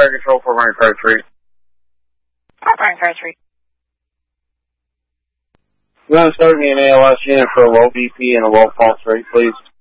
Fire Control 433. 433. You want to start me an ALS unit for a low BP and a low pulse rate, please?